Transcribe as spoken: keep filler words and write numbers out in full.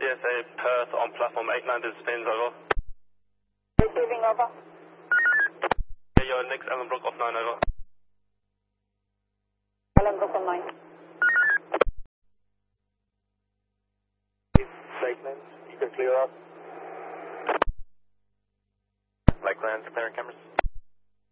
S A Perth on platform eight nine, this is Spins, over. Receiving, over. Yeah, you're next Ellenbrook off nine, over. Ellenbrook on nine. Lakeland, you can clear up. Lakeland, clearing cameras.